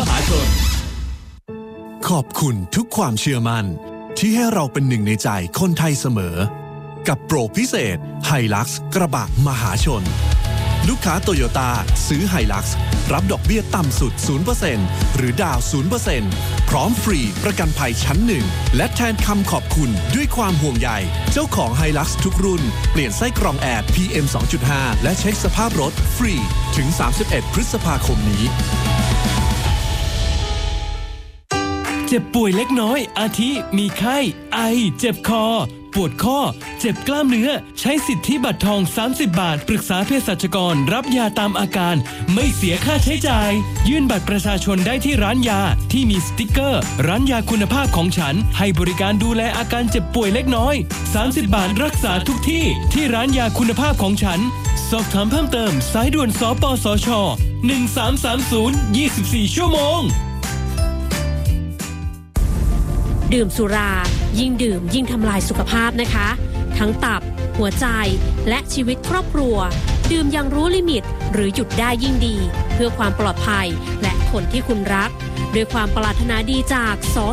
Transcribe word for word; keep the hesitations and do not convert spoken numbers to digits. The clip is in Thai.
หาชนขอบคุณทุกความเชื่อมั่นที่ให้เราเป็นหนึ่งในใจคนไทยเสมอกับโปรพิเศษ Hilux กระบะมหาชนลูกค้าโตโยต้าซื้อ Hilux รับดอกเบี้ยต่ำสุด ศูนย์เปอร์เซ็นต์ หรือดาว ศูนย์เปอร์เซ็นต์ พร้อมฟรีประกันภัยชั้นหนึ่งและแทนคำขอบคุณด้วยความห่วงใยเจ้าของ Hilux ทุกรุ่นเปลี่ยนไส้กรองแอร์ พี เอ็ม สองจุดห้า และเช็คสภาพรถฟรีถึง สามสิบเอ็ด พฤษภาคมนี้เจ็บป่วยเล็กน้อยอาทิมีไข้ไอเจ็บคอปวดข้อเจ็บกล้ามเนื้อใช้สิทธิบัตรทองสามสิบบาทปรึกษาเภสัชกรรับยาตามอาการไม่เสียค่าใช้จ่ายยื่นบัตรประชาชนได้ที่ร้านยาที่มีสติ๊กเกอร์ร้านยาคุณภาพของฉันให้บริการดูแลอาการเจ็บป่วยเล็กน้อยสามสิบบาทรักษาทุกที่ที่ร้านยาคุณภาพของฉันสอบถามเพิ่มเติมสายด่วนสปสชหนึ่งสามสามศูนย์ ยี่สิบสี่ชั่วโมงดื่มสุรายิ่งดื่มยิ่งทำลายสุขภาพนะคะทั้งตับหัวใจและชีวิตครอบครัวดื่มยังรู้ลิมิตหรือหยุดได้ยิ่งดีเพื่อความปลอดภัยและคนที่คุณรักด้วยความปรารถนาดีจากส